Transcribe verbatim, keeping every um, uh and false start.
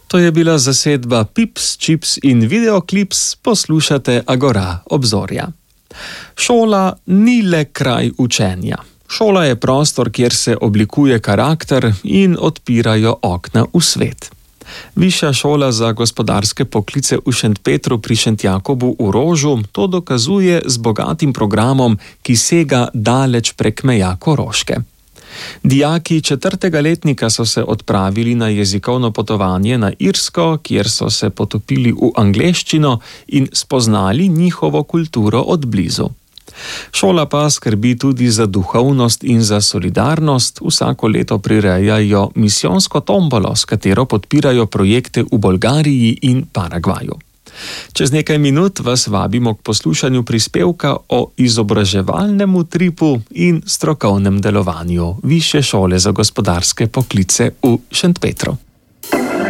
To je bila zasedba Pips, Chips in Videoclips, poslušate Agora obzorja. Šola ni le kraj učenja. Šola je prostor, kjer se oblikuje karakter in odpirajo okna v svet. Višja šola za gospodarske poklice v Šentpetru pri Šentjakobu v Rožu to dokazuje z bogatim programom, ki sega daleč prek meja Koroške. Dijaki četrtega letnika so se odpravili na jezikovno potovanje na Irsko, kjer so se potopili v angleščino in spoznali njihovo kulturo od blizu. Šola pa skrbi tudi za duhovnost in za solidarnost, vsako leto prirejajo misijonsko tombolo, s katero podpirajo projekte v Bolgariji in Paragvaju. Čez nekaj minut vas vabimo k poslušanju prispevka o izobraževalnem utripu in strokovnem delovanju Višje šole za gospodarske poklice v Šentpetru.